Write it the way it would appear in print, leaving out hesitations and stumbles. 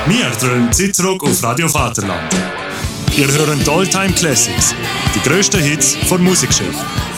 Wir drehen Zeit zurück auf Radio Vaterland. Ihr hören die All-Time Classics, die grössten Hits von Musikgeschichte.